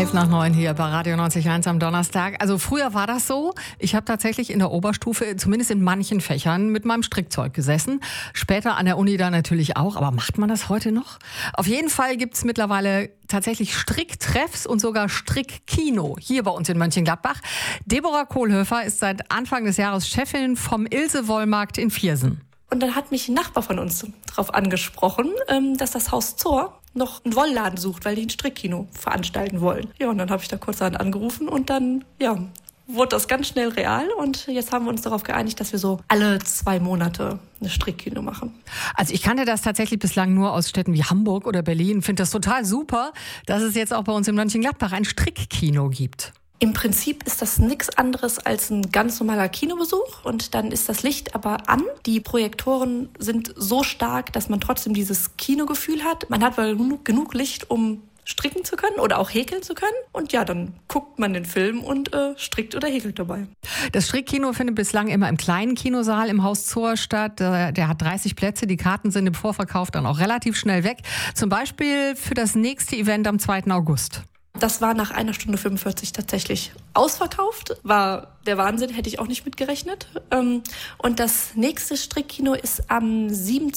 11:09 hier bei Radio 90.1 am Donnerstag. Also früher war das so, ich habe tatsächlich in der Oberstufe, zumindest in manchen Fächern, mit meinem Strickzeug gesessen. Später an der Uni dann natürlich auch, aber macht man das heute noch? Auf jeden Fall gibt es mittlerweile tatsächlich Stricktreffs und sogar Strickkino hier bei uns in Mönchengladbach. Deborah Kohlhöfer ist seit Anfang des Jahres Chefin vom Ilse-Wollmarkt in Viersen. Und dann hat mich ein Nachbar von uns darauf angesprochen, dass das Haus Zohr noch einen Wollladen sucht, weil die ein Strickkino veranstalten wollen. Ja, und dann habe ich da kurzerhand angerufen und dann, wurde das ganz schnell real. Und jetzt haben wir uns darauf geeinigt, dass wir so alle 2 Monate eine Strickkino machen. Also ich kannte das tatsächlich bislang nur aus Städten wie Hamburg oder Berlin. Finde das total super, dass es jetzt auch bei uns in Mönchengladbach ein Strickkino gibt. Im Prinzip ist das nichts anderes als ein ganz normaler Kinobesuch und dann ist das Licht aber an. Die Projektoren sind so stark, dass man trotzdem dieses Kinogefühl hat. Man hat aber genug Licht, um stricken zu können oder auch häkeln zu können. Und ja, dann guckt man den Film und strickt oder häkelt dabei. Das Strickkino findet bislang immer im kleinen Kinosaal im Haus Zohr statt. Der hat 30 Plätze. Die Karten sind im Vorverkauf dann auch relativ schnell weg. Zum Beispiel für das nächste Event am 2. August. Das war nach 1 Stunde 45 tatsächlich ausverkauft. War der Wahnsinn, hätte ich auch nicht mitgerechnet. Und das nächste Strickkino ist am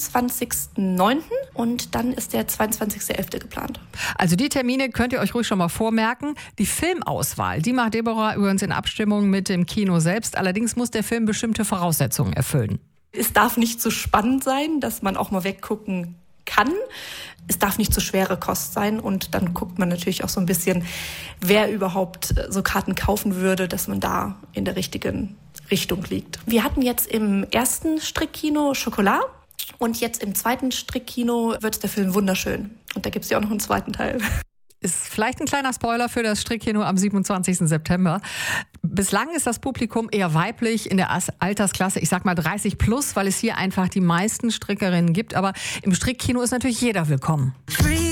27.09. und dann ist der 22.11. geplant. Also die Termine könnt ihr euch ruhig schon mal vormerken. Die Filmauswahl, die macht Deborah übrigens in Abstimmung mit dem Kino selbst. Allerdings muss der Film bestimmte Voraussetzungen erfüllen. Es darf nicht zu spannend sein, dass man auch mal weggucken kann. Es darf nicht zu schwere Kost sein und dann guckt man natürlich auch so ein bisschen, wer überhaupt so Karten kaufen würde, dass man da in der richtigen Richtung liegt. Wir hatten jetzt im ersten Strickkino Schokolade und jetzt im zweiten Strickkino wird der Film wunderschön. Und da gibt es ja auch noch einen zweiten Teil. Ist vielleicht ein kleiner Spoiler für das Strickkino am 27. September. Bislang ist das Publikum eher weiblich in der Altersklasse, ich sag mal 30 plus, weil es hier einfach die meisten Strickerinnen gibt. Aber im Strickkino ist natürlich jeder willkommen.